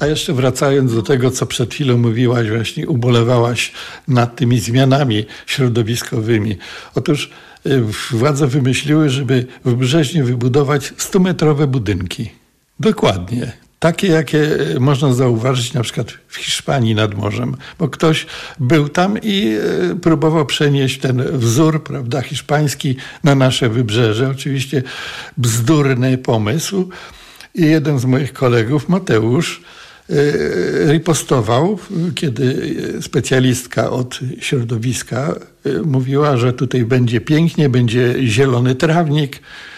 A jeszcze wracając do tego, co przed chwilą mówiłaś, właśnie ubolewałaś nad tymi zmianami środowiskowymi. Otóż władze wymyśliły, żeby w Brzeźnie wybudować 100-metrowe budynki. Dokładnie. Takie, jakie można zauważyć na przykład w Hiszpanii nad morzem, bo ktoś był tam i próbował przenieść ten wzór, prawda, hiszpański na nasze wybrzeże. Oczywiście bzdurny pomysł. I jeden z moich kolegów, Mateusz, ripostował, kiedy specjalistka od środowiska mówiła, że tutaj będzie pięknie, będzie zielony trawnik,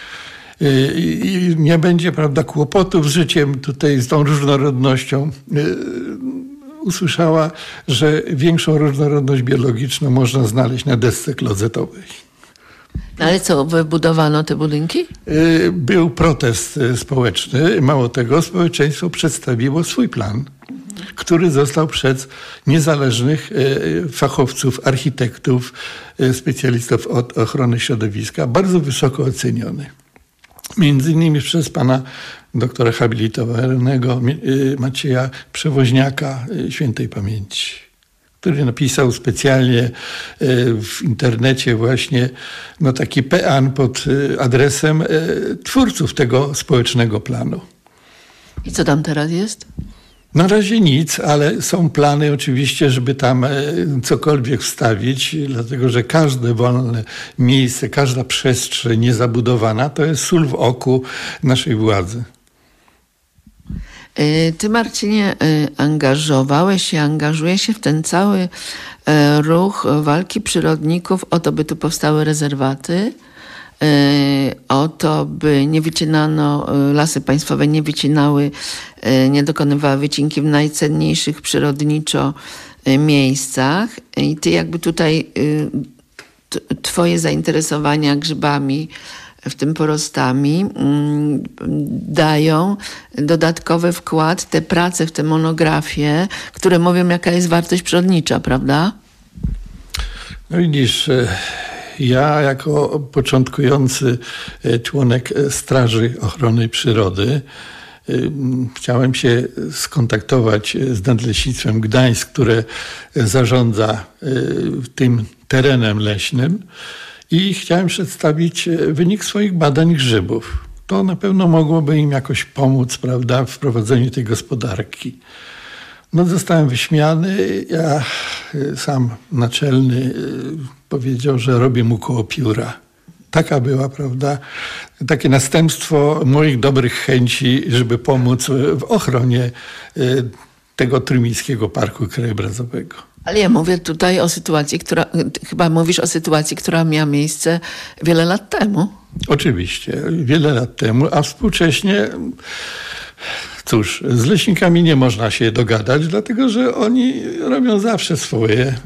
i nie będzie, prawda, kłopotów z życiem tutaj, z tą różnorodnością. Usłyszała, że większą różnorodność biologiczną można znaleźć na desce klozetowej. No ale co, wybudowano te budynki? Był protest społeczny. Mało tego, społeczeństwo przedstawiło swój plan, który został przez niezależnych fachowców, architektów, specjalistów od ochrony środowiska bardzo wysoko oceniony. Między innymi przez pana doktora habilitowanego Macieja Przewoźniaka świętej pamięci, który napisał specjalnie w internecie właśnie taki pean pod adresem twórców tego społecznego planu. I co tam teraz jest? Na razie nic, ale są plany oczywiście, żeby tam cokolwiek wstawić, dlatego że każde wolne miejsce, każda przestrzeń niezabudowana to jest sól w oku naszej władzy. Ty, Marcinie, angażujesz się w ten cały ruch walki przyrodników o to, by tu powstały rezerwaty, o to, by nie wycinano, lasy państwowe nie wycinały, nie dokonywały wycinki w najcenniejszych przyrodniczo miejscach. I ty jakby tutaj twoje zainteresowania grzybami, w tym porostami, dają dodatkowy wkład, te prace w te monografie, które mówią, jaka jest wartość przyrodnicza, prawda? No widzisz, ja jako początkujący członek Straży Ochrony Przyrody chciałem się skontaktować z Nadleśnictwem Gdańsk, które zarządza tym terenem leśnym, i chciałem przedstawić wynik swoich badań grzybów. To na pewno mogłoby im jakoś pomóc, prawda, w prowadzeniu tej gospodarki. No, zostałem wyśmiany. Ja sam naczelny powiedział, że robię mu koło pióra. Taka była, prawda, takie następstwo moich dobrych chęci, żeby pomóc w ochronie tego Trójmiejskiego Parku Krajobrazowego. Ale ja mówię tutaj o sytuacji, chyba mówisz o sytuacji, która miała miejsce wiele lat temu. Oczywiście, wiele lat temu, a współcześnie, cóż, z leśnikami nie można się dogadać, dlatego że oni robią zawsze swoje.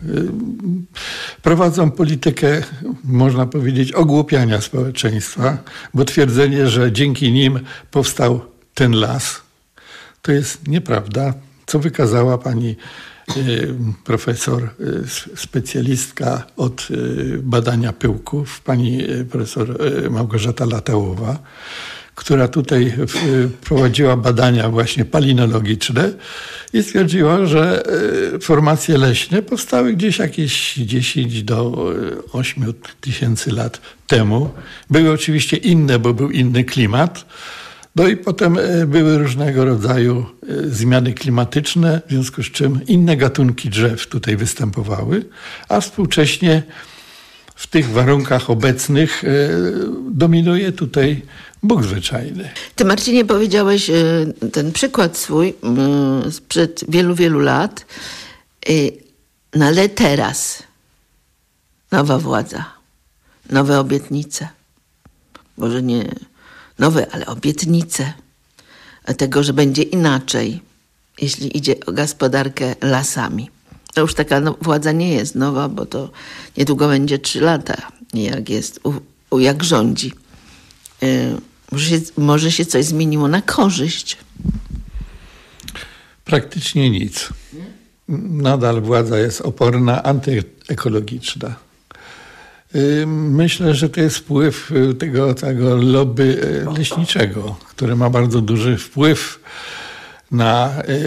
Prowadzą politykę, można powiedzieć, ogłupiania społeczeństwa, bo twierdzenie, że dzięki nim powstał ten las, to jest nieprawda, co wykazała pani profesor, specjalistka od badania pyłków, pani profesor Małgorzata Latałowa, która tutaj prowadziła badania właśnie palinologiczne i stwierdziła, że formacje leśne powstały gdzieś jakieś 10 do 8 tysięcy lat temu. Były oczywiście inne, bo był inny klimat. No i potem były różnego rodzaju zmiany klimatyczne, w związku z czym inne gatunki drzew tutaj występowały, a współcześnie w tych warunkach obecnych dominuje tutaj Bóg zwyczajny. Ty, Marcinie, powiedziałeś ten przykład swój sprzed wielu, wielu lat, no ale teraz nowa władza, nowe obietnice, może nie nowe, ale obietnice tego, że będzie inaczej, jeśli idzie o gospodarkę lasami. To już taka władza nie jest nowa, bo to niedługo będzie 3 lata, jak jest, jak rządzi. Może się coś zmieniło na korzyść? Praktycznie nic. Nadal władza jest oporna, antyekologiczna. Myślę, że to jest wpływ tego lobby leśniczego, które ma bardzo duży wpływ na